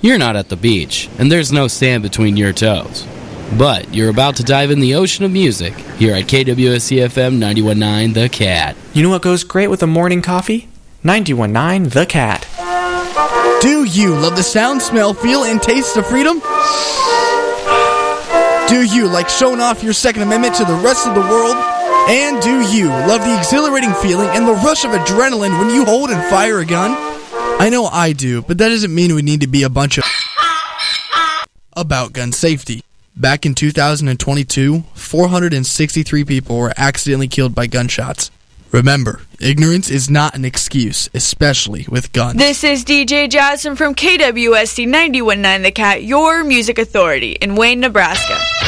You're not at the beach, and there's no sand between your toes. But you're about to dive in the ocean of music here at KWSC-FM 91.9 The Cat. You know what goes great with a morning coffee? 91.9 The Cat. Do you love the sound, smell, feel, and taste of freedom? Do you like showing off your Second Amendment to the rest of the world? And do you love the exhilarating feeling and the rush of adrenaline when you hold and fire a gun? I know I do, but that doesn't mean we need to be a bunch of about gun safety. Back in 2022, 463 people were accidentally killed by gunshots. Remember, ignorance is not an excuse, especially with guns. This is DJ Jasmine from KWSC 91.9 The Cat, your music authority in Wayne, Nebraska.